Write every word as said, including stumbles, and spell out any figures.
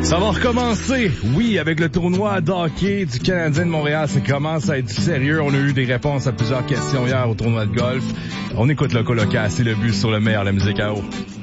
Ça va recommencer, oui, avec le tournoi d'hockey du Canadien de Montréal. Ça commence à être du sérieux. On a eu des réponses à plusieurs questions hier au tournoi de golf. On écoute le colocasse et le but sur le meilleur, la musique à eau.